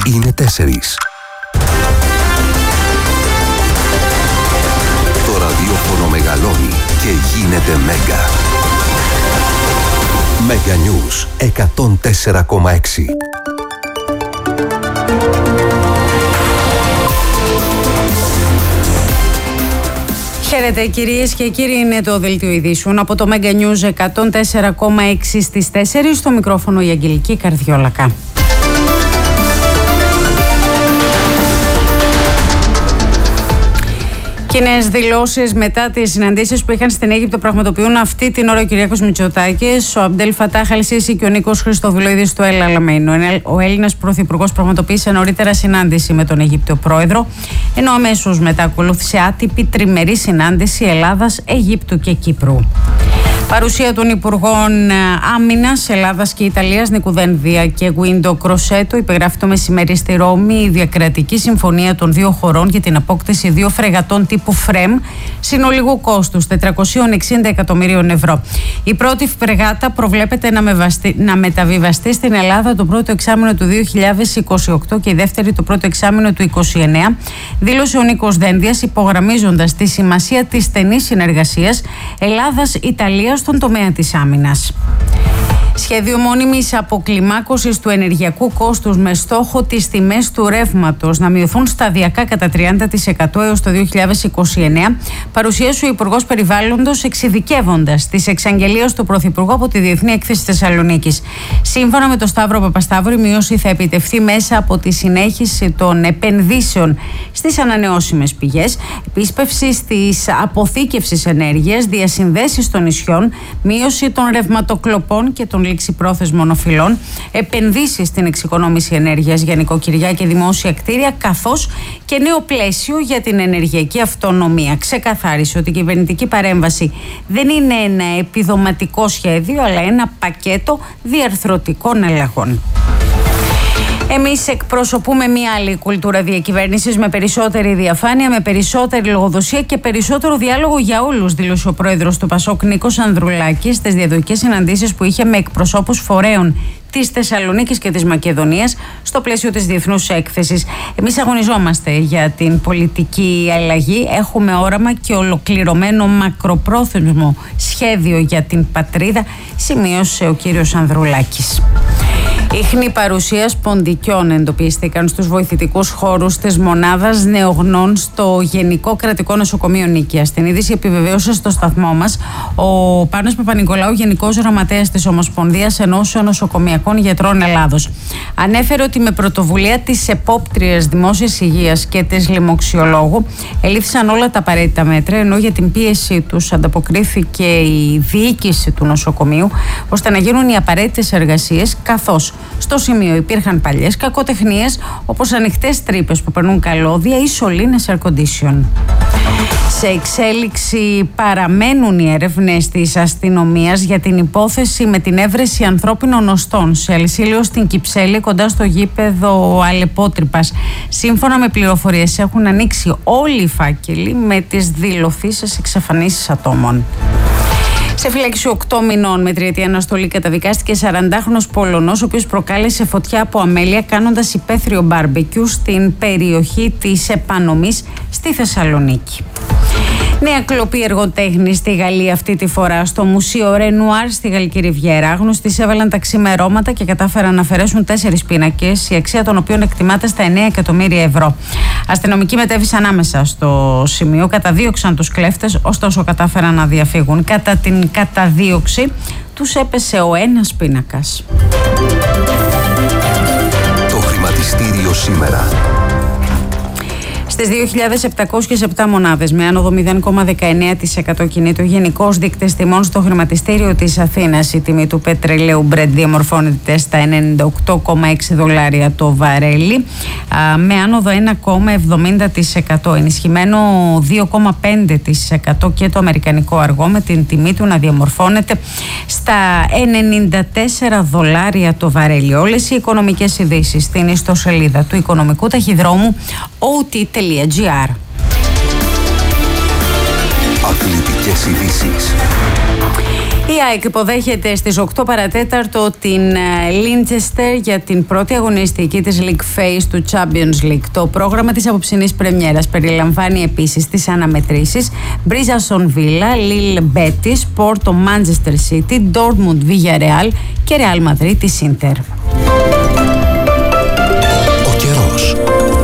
είναι 4. Το ραδιόφωνο μεγαλώνει και γίνεται Μέγκα. Μέγκα News 104,6. Χαίρετε κυρίες και κύριοι, είναι το Δελτίο Ειδήσεων από το Μέγκα News 104,6 στις 4, στο μικρόφωνο η Αγγελική Καρδιόλακα. Κοινές δηλώσεις μετά τις συναντήσεις που είχαν στην Αίγυπτο πραγματοποιούν αυτή την ώρα ο Κυριάκος Μητσοτάκης, ο Αμπτέλ Φατάχ Αλ-Σίσι και ο Νίκος Χριστοδουλοίδης στο Ελ Αλαμέιν. Ο Έλληνας Πρωθυπουργός πραγματοποίησε νωρίτερα συνάντηση με τον Αιγύπτιο Πρόεδρο, ενώ αμέσως μετά ακολούθησε άτυπη τριμερή συνάντηση Ελλάδας, Αιγύπτου και Κύπρου. Παρουσία των Υπουργών Άμυνας Ελλάδας και Ιταλίας Νίκου Δένδια και Γκουίντο Κροσέτο υπεγράφει το μεσημέρι στη Ρώμη η διακρατική συμφωνία των δύο χωρών για την απόκτηση δύο φρεγατών τύπου ΦΡΕΜ συνολικού κόστους 460 εκατομμυρίων ευρώ. Η πρώτη φρεγάτα προβλέπεται να μεταβιβαστεί στην Ελλάδα το πρώτο εξάμηνο του 2028 και η δεύτερη το πρώτο εξάμηνο του 2029, δήλωσε ο Νίκος Δένδιας, υπογραμμίζοντας τη σημασία της στενής συνεργασίας Ελλάδας-Ιταλίας στον τομέα της άμυνας. Σχέδιο μόνιμης αποκλιμάκωσης του ενεργειακού κόστους με στόχο τις τιμές του ρεύματος να μειωθούν σταδιακά κατά 30% έως το 2029, παρουσίασε ο Υπουργός Περιβάλλοντος, εξειδικεύοντας τις εξαγγελίες του Πρωθυπουργού από τη Διεθνή Έκθεση Θεσσαλονίκης. Σύμφωνα με τον Σταύρο Παπασταύρου, η μείωση θα επιτευχθεί μέσα από τη συνέχιση των επενδύσεων στις ανανεώσιμες πηγές, επίσπευση της αποθήκευσης ενέργειας, διασυνδέσεις των νησιών, μείωση των ρευματοκλοπών και των ληξιπρόθεσμων οφειλών, επενδύσεις στην εξοικονόμηση ενέργειας για νοικοκυριά και δημόσια κτίρια, καθώς και νέο πλαίσιο για την ενεργειακή αυτονομία. Ξεκαθάρισε ότι η κυβερνητική παρέμβαση δεν είναι ένα επιδοματικό σχέδιο, αλλά ένα πακέτο διαρθρωτικών αλλαγών. Εμείς εκπροσωπούμε μια άλλη κουλτούρα διακυβέρνησης με περισσότερη διαφάνεια, με περισσότερη λογοδοσία και περισσότερο διάλογο για όλους, δήλωσε ο πρόεδρος του ΠΑΣΟΚ Νίκος Ανδρουλάκης στις διαδικτυακές συναντήσεις που είχε με εκπροσώπους φορέων της Θεσσαλονίκης και της Μακεδονίας στο πλαίσιο της Διεθνούς Έκθεσης. Εμείς αγωνιζόμαστε για την πολιτική αλλαγή, έχουμε όραμα και ολοκληρωμένο μακροπρόθεσμο σχέδιο για την πατρίδα, σημείωσε ο κύριος Ανδρουλάκης. Ίχνη παρουσία ποντικιών εντοπίστηκαν στους βοηθητικούς χώρους της μονάδας νεογνών στο Γενικό Κρατικό Νοσοκομείο Νίκαιας. Στην είδηση επιβεβαίωσε στο σταθμό μας ο Πάνος Παπα-Νικολάου, Γενικός Γραμματέας της Ομοσπονδίας Ενώσεων Νοσοκομειακών Γιατρών Ελλάδος. Ανέφερε ότι με πρωτοβουλία της Επόπτριας Δημόσιας Υγείας και της Λοιμοξιολόγου ελήφθησαν όλα τα απαραίτητα μέτρα, ενώ για την πίεση τους ανταποκρίθηκε η διοίκηση του νοσοκομείου ώστε να γίνουν οι απαραίτητες εργασίες, καθώς στο σημείο υπήρχαν παλιές κακοτεχνίες όπως ανοιχτές τρύπες που περνούν καλώδια ή σωλήνες air condition. Σε εξέλιξη παραμένουν οι έρευνες της αστυνομίας για την υπόθεση με την έβρεση ανθρώπινων οστών σε αλυσίλιο στην Κυψέλη κοντά στο γήπεδο Αλεπότρυπας. Σύμφωνα με πληροφορίες έχουν ανοίξει όλοι οι φάκελοι με τις δηλωθήσεις εξαφανίσεις ατόμων. Σε φυλάκιση 8 μηνών με τριετή αναστολή καταδικάστηκε 40χρονος Πολωνός, ο οποίος προκάλεσε φωτιά από αμέλεια κάνοντας υπαίθριο μπάρμπεκιου στην περιοχή της Επανομής στη Θεσσαλονίκη. Νέα κλοπή εργοτέχνη στη Γαλλία αυτή τη φορά στο Μουσείο Ρενουάρ στη Γαλλική Ριβιέρα. Άγνωστοι έβαλαν τα ξημερώματα και κατάφεραν να αφαιρέσουν 4 πίνακες, η αξία των οποίων εκτιμάται στα 9 εκατομμύρια ευρώ. Αστυνομικοί μετέβησαν άμεσα στο σημείο, καταδίωξαν τους κλέφτες, ωστόσο κατάφεραν να διαφύγουν. Κατά την καταδίωξη τους έπεσε ο ένας πίνακας. Το χρηματιστήριο σήμερα. Στις 2.707 μονάδες με άνοδο 0,19% κινείται ο γενικός δείκτης τιμών στο χρηματιστήριο της Αθήνας. Η τιμή του πετρελαίου Brent διαμορφώνεται στα $98,6 το βαρέλι, με άνοδο 1,70%. Ενισχυμένο 2,5% και το αμερικανικό αργό, με την τιμή του να διαμορφώνεται στα $94 το βαρέλι. Όλες οι οικονομικές ειδήσεις στην ιστοσελίδα του οικονομικού ταχυδρόμου OT.gr. Αθλητικές ειδήσεις. Η ΑΕΚ υποδέχεται στις 8 παρατέταρτο την Λίντσεστερ για την πρώτη αγωνιστική της League Phase του Champions League. Το πρόγραμμα της απόψινής πρεμιέρας περιλαμβάνει επίσης τις αναμετρήσεις Μπρίζασον Βίλα, Λίλ Μπέτις, Πόρτο Μάντσεστερ City, Ντόρτμουντ Villarreal και Ρεάλ Μαδρίτης Ίντερ. Ο καιρός.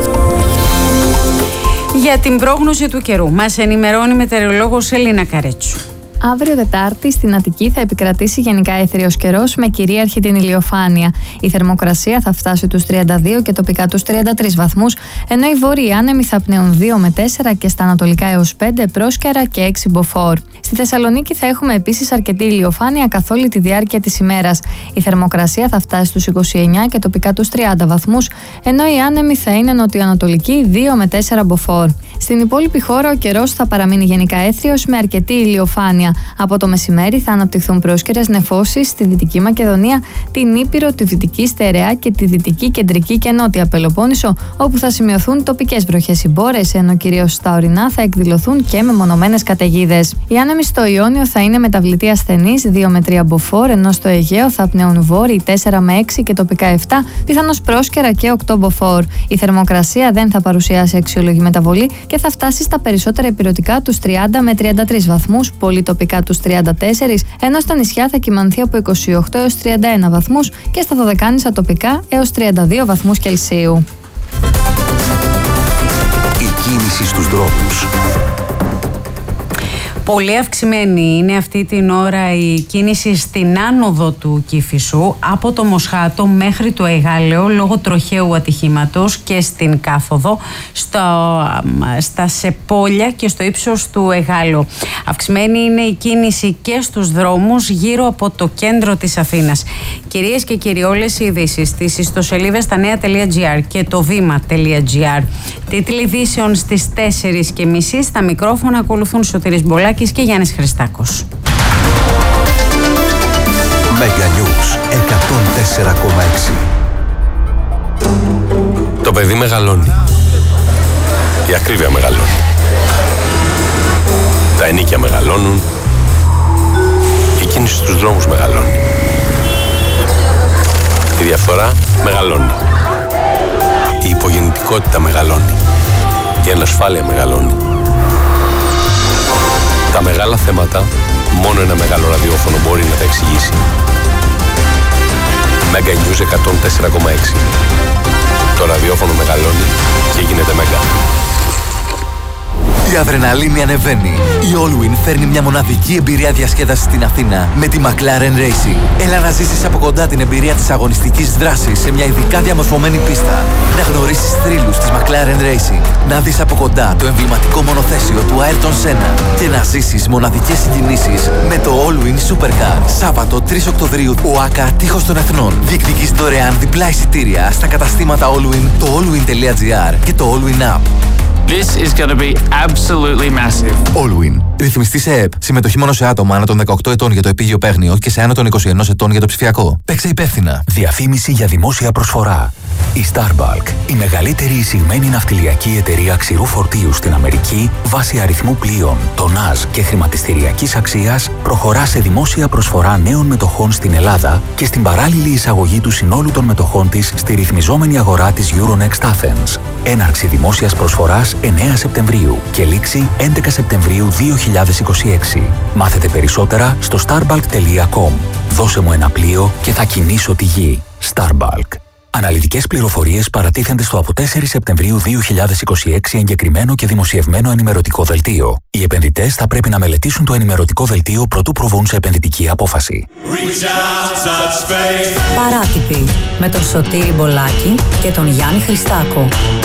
Για την πρόγνωση του καιρού μας ενημερώνει η μετεωρολόγος Ελίνα Καρέτσου. Αύριο Τετάρτη στην Αττική θα επικρατήσει γενικά έθριος καιρός με κυρίαρχη την ηλιοφάνεια. Η θερμοκρασία θα φτάσει τους 32 και τοπικά τους 33 βαθμούς, ενώ οι βόρειοι άνεμοι θα πνέουν 2 με 4 και στα ανατολικά έως 5 πρόσκαιρα και 6 μποφόρ. Στη Θεσσαλονίκη θα έχουμε επίσης αρκετή ηλιοφάνεια καθ' όλη τη διάρκεια της ημέρας. Η θερμοκρασία θα φτάσει στους 29 και τοπικά τους 30 βαθμούς, ενώ οι άνεμοι θα είναι νοτιοανατολικοί 2 με 4 μποφόρ. Στην υπόλοιπη χώρα ο καιρός θα παραμείνει γενικά έθριος με αρκετή ηλιοφάνεια. Από το μεσημέρι θα αναπτυχθούν πρόσκαιρες νεφώσεις στη Δυτική Μακεδονία, την Ήπειρο, τη Δυτική Στερεά και τη Δυτική, Κεντρική και Νότια Πελοπόννησο, όπου θα σημειωθούν τοπικές βροχές ή μπόρες, ενώ κυρίως στα ορεινά θα εκδηλωθούν και μεμονωμένες καταιγίδες. Οι άνεμοι στο Ιόνιο θα είναι μεταβλητοί ασθενείς 2 με 3 μποφόρ, ενώ στο Αιγαίο θα πνέουν βόρειοι 4 με 6 και τοπικά 7, πιθανώς πρόσκαιρα και 8 μποφόρ. Η θερμοκρασία δεν θα παρουσιάσει αξιόλογη μεταβολή και θα φτάσει στα περισσότερα ηπειρωτικά τους 30 με 33 βαθμούς, πολύ τοπικά τους 34, ενώ στα νησιά θα κυμανθεί από 28 έως 31 βαθμούς και στα δωδεκάνησα τοπικά έως 32 βαθμούς Κελσίου. Η κίνηση στους δρόμους. Πολύ αυξημένη είναι αυτή την ώρα η κίνηση στην άνοδο του Κηφισού από το Μοσχάτο μέχρι το Εγάλεο λόγω τροχαίου ατυχήματος και στην κάθοδο στα Σεπόλια και στο ύψος του Εγάλεου. Αυξημένη είναι η κίνηση και στους δρόμους γύρω από το κέντρο της Αθήνας. Κυρίες και κύριοι, όλες οι ειδήσεις στις ιστοσελίδες stanea.gr και το βήμα.gr. Τίτλοι ειδήσεων στις 4:30. Στα μικρόφωνα ακολουθούν Σωτήρης Μπολάκης και Γιάννης Χριστάκος. Mega News 104,6. Το παιδί μεγαλώνει. Η ακρίβεια μεγαλώνει. Τα ενίκια μεγαλώνουν. Η κίνηση στους δρόμους μεγαλώνει. Η διαφθορά μεγαλώνει. Η υπογεννητικότητα μεγαλώνει. Η ανασφάλεια μεγαλώνει. Τα μεγάλα θέματα μόνο ένα μεγάλο ραδιόφωνο μπορεί να τα εξηγήσει. Mega News 104,6. Το ραδιόφωνο μεγαλώνει και γίνεται Mega. Η αδρεναλίνη ανεβαίνει. Η Allwyn φέρνει μια μοναδική εμπειρία διασκέδασης στην Αθήνα με τη McLaren Racing. Έλα να ζήσεις από κοντά την εμπειρία της αγωνιστικής δράσης σε μια ειδικά διαμορφωμένη πίστα. Να γνωρίσεις θρύλους της McLaren Racing. Να δεις από κοντά το εμβληματικό μονοθέσιο του Ayrton Senna. Και να ζήσεις μοναδικές συγκινήσεις με το Allwyn Supercar. Σάββατο 3 Οκτωβρίου, ο ΑΚΑ Τείχος των Εθνών. Διεκδικείς δωρεάν διπλά εισιτήρια στα καταστήματα Allwyn, το allwyn.gr και το Allwyn App. This is going to be absolutely massive. Allwyn. Ρυθμιστή σε ΕΕΠ. Συμμετοχή μόνο σε άτομα άνω των 18 ετών για το επίγειο παίγνιο και σε άνω των 21 ετών για το ψηφιακό. Παίξε υπεύθυνα. Διαφήμιση για δημόσια προσφορά. Η Starbulk, η μεγαλύτερη εισηγμένη ναυτιλιακή εταιρεία ξηρού φορτίου στην Αμερική, βάσει αριθμού πλοίων, τονάζ και χρηματιστηριακής αξίας, προχωρά σε δημόσια προσφορά νέων μετοχών στην Ελλάδα και στην παράλληλη εισαγωγή του συνόλου των μετοχών της στη ρυθμιζόμενη αγορά της Euronext Athens. Έναρξη δημόσιας προσφοράς 9 Σεπτεμβρίου και λήξη 11 Σεπτεμβρίου 2026. Μάθετε περισσότερα στο starbulk.com. Δώσε μου ένα πλοίο και θα κινήσω τη γη. Starbulk. Αναλυτικές πληροφορίες παρατίθενται στο από 4 Σεπτεμβρίου 2026 εγκεκριμένο και δημοσιευμένο ενημερωτικό δελτίο. Οι επενδυτές θα πρέπει να μελετήσουν το ενημερωτικό δελτίο προτού προβούν σε επενδυτική απόφαση. Παράτυπη με τον Σωτήρη Μπολάκη και τον Γιάννη Χριστάκο.